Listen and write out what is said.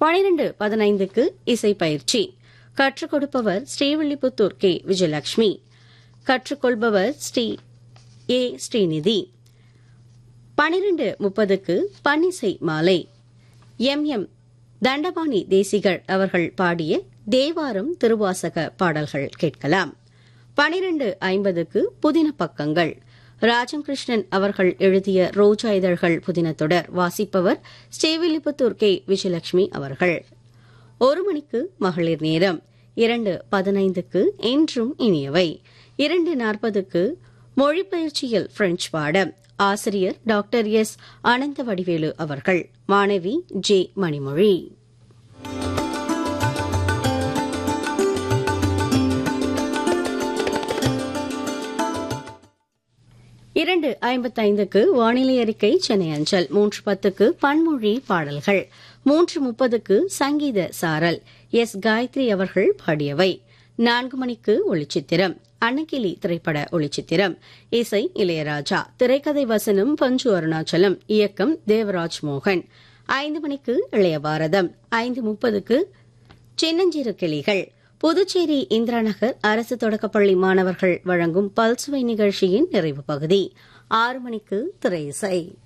12:15க்கு இசை பயிற்சி. கற்றுக் கொடுப்பவர் ஸ்ரீவில்லிபுத்தூர் கே. விஜயலட்சுமி. கற்றுக்கொள்பவர் ஸ்ரீ ஏ. ஸ்ரீநிதி. 12:30க்கு பன்னிசை மாலை. எம். தண்டபாணி தேசிகர் அவர்கள் பாடிய தேவாரம் திருவாசக பாடல்கள் கேட்கலாம். 12:50க்கு புதின பக்கங்கள். ராஜம் கிருஷ்ணன் அவர்கள் எழுதிய ரோஜா இதழ்கள் புதின தொடர் வாசிப்பவர் ஸ்ரீவில்லிபுத்தூர் கே. விஜயலட்சுமி அவர்கள். 1 மணிக்கு மகளிர் நேரம். 2:15க்கு என்றும் இனியவை. 2:40க்கு மொழிப்பயிற்சியில் பிரெஞ்சு பாடம். ஆசிரியர் டாக்டர் எஸ். அனந்த வடிவேலு அவர்கள். மாணவி ஜே. மணிமொழி. இரண்டு 55க்கு வானிலை அறிக்கை சென்னை அஞ்சல். 3:10க்கு பன்மொழி பாடல்கள். 3:30க்கு சங்கீத சாரல். எஸ். காயத்ரி அவர்கள் பாடியவை. 4 மணிக்கு ஒளிச்சித்திரம். அன்னக்கிளி திரைப்பட ஒளிச்சித்திரம். இசை இளையராஜா. திரைக்கதை வசனம் பஞ்சு அருணாச்சலம். இயக்கம் தேவராஜ் மோகன். 5 மணிக்கு இளைய பாரதம். 5:30க்கு சின்னஞ்சிறு கிளிகள். புதுச்சேரி இந்திராநகர் அரசு தொடக்கப்பள்ளி மாணவர்கள் வழங்கும் பல்சுவை நிகழ்ச்சியின் நிறைவு பகுதி. 6 மணிக்கு திரை இசை.